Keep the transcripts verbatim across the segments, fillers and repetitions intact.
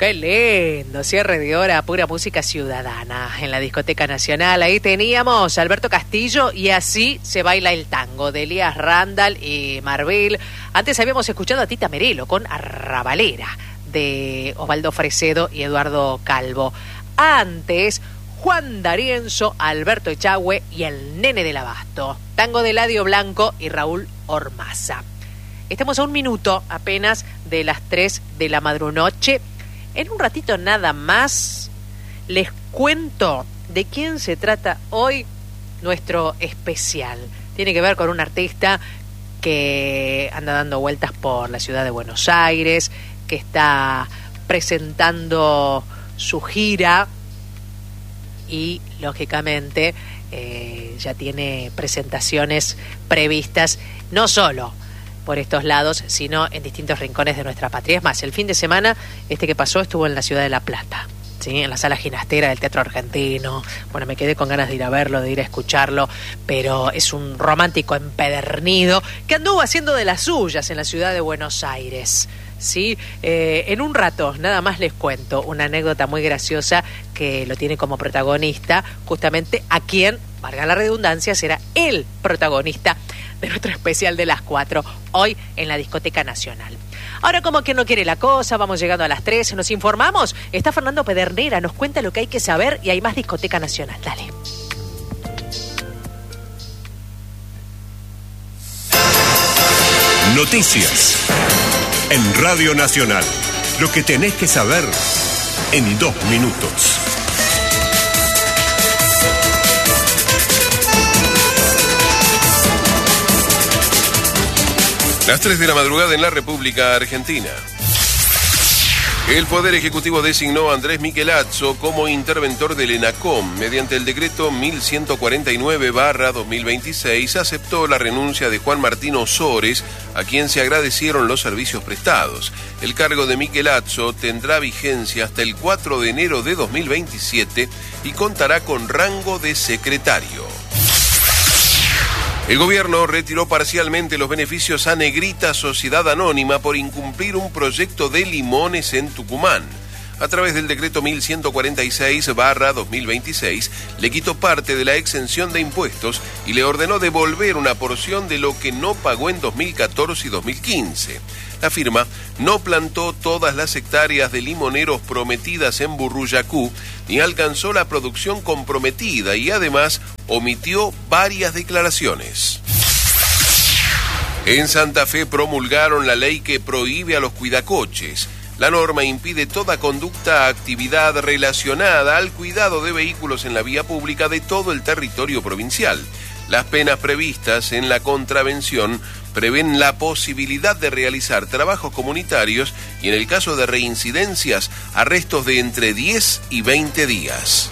Qué lindo, cierre de hora, pura música ciudadana en la Discoteca Nacional. Ahí teníamos a Alberto Castillo y Así se baila el tango de Elías Randall y Marbil. Antes habíamos escuchado a Tita Merelo con Arrabalera de Osvaldo Fresedo y Eduardo Calvo. Antes, Juan D'Arienzo, Alberto Echagüe y el Nene del Abasto. Tango de Eladio Blanco y Raúl Ormaza. Estamos a un minuto apenas de las tres de la madrunoche. En un ratito nada más les cuento de quién se trata hoy nuestro especial. Tiene que ver con un artista que anda dando vueltas por la ciudad de Buenos Aires, que está presentando su gira y, lógicamente, eh, ya tiene presentaciones previstas, no solo por estos lados, sino en distintos rincones de nuestra patria. Es más, el fin de semana este que pasó estuvo en la ciudad de La Plata, ¿sí? En la sala ginastera del Teatro Argentino. Bueno, me quedé con ganas de ir a verlo, de ir a escucharlo, pero es un romántico empedernido que anduvo haciendo de las suyas en la ciudad de Buenos Aires. Sí, eh, en un rato nada más les cuento una anécdota muy graciosa que lo tiene como protagonista, justamente a quien, valga la redundancia, será el protagonista de nuestro especial de las cuatro, hoy en la Discoteca Nacional. Ahora, como quien no quiere la cosa, vamos llegando a las tres, nos informamos. Está Fernando Pedernera, nos cuenta lo que hay que saber y hay más Discoteca Nacional. Dale. Noticias en Radio Nacional. Lo que tenés que saber en dos minutos. Las tres de la madrugada en la República Argentina. El Poder Ejecutivo designó a Andrés Michelazzo como interventor del ENACOM. Mediante el decreto mil ciento cuarenta y nueve barra dos mil veintiséis, aceptó la renuncia de Juan Martín Osores, a quien se agradecieron los servicios prestados. El cargo de Michelazzo tendrá vigencia hasta el cuatro de enero de dos mil veintisiete y contará con rango de secretario. El gobierno retiró parcialmente los beneficios a Negrita Sociedad Anónima por incumplir un proyecto de limones en Tucumán. A través del decreto mil ciento cuarenta y seis barra dos mil veintiséis, le quitó parte de la exención de impuestos y le ordenó devolver una porción de lo que no pagó en dos mil catorce y dos mil quince. La firma no plantó todas las hectáreas de limoneros prometidas en Burruyacú, ni alcanzó la producción comprometida y además omitió varias declaraciones. En Santa Fe promulgaron la ley que prohíbe a los cuidacoches. La norma impide toda conducta, actividad relacionada al cuidado de vehículos en la vía pública de todo el territorio provincial. Las penas previstas en la contravención prevén la posibilidad de realizar trabajos comunitarios y, en el caso de reincidencias, arrestos de entre diez y veinte días.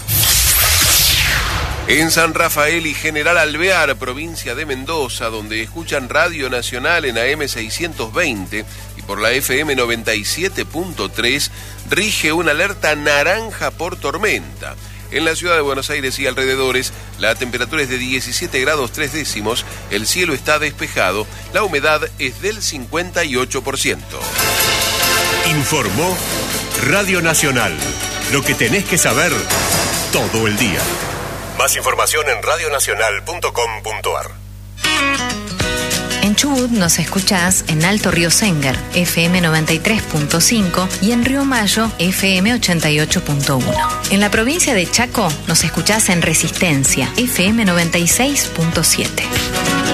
En San Rafael y General Alvear, provincia de Mendoza, donde escuchan Radio Nacional en A M seiscientos veinte y por la F M noventa y siete punto tres, rige una alerta naranja por tormenta. En la ciudad de Buenos Aires y alrededores, la temperatura es de diecisiete grados tres décimos, el cielo está despejado, la humedad es del cincuenta y ocho por ciento. Informó Radio Nacional. Lo que tenés que saber todo el día. Más información en radio nacional punto com punto a r. En Chubut nos escuchás en Alto Río Sengar, F M noventa y tres punto cinco y en Río Mayo, F M ochenta y ocho punto uno. En la provincia de Chaco nos escuchás en Resistencia, F M noventa y seis punto siete.